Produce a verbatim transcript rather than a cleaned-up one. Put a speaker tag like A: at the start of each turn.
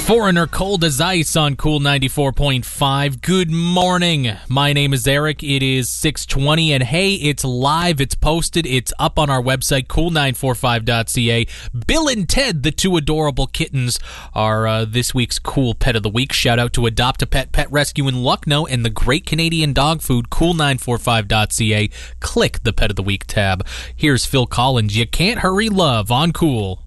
A: Foreigner cold as ice on Cool ninety-four point five. Good morning. My name is Eric. It is six twenty, and hey, it's live, it's posted, it's up on our website, cool nine four five dot c a. Bill and Ted, the two adorable kittens, are uh, this week's Cool Pet of the Week. Shout out to Adopt a Pet Pet Rescue in Lucknow and the Great Canadian Dog Food, cool nine four five dot c a. Click the Pet of the Week tab. Here's Phil Collins, You Can't Hurry Love on Cool.